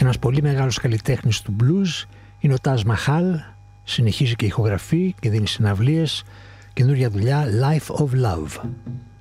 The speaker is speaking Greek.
Ένας πολύ μεγάλος καλλιτέχνης του blues είναι ο Taj Mahal, συνεχίζει και ηχογραφεί και δίνει συναυλίες, καινούργια δουλειά Life of Love.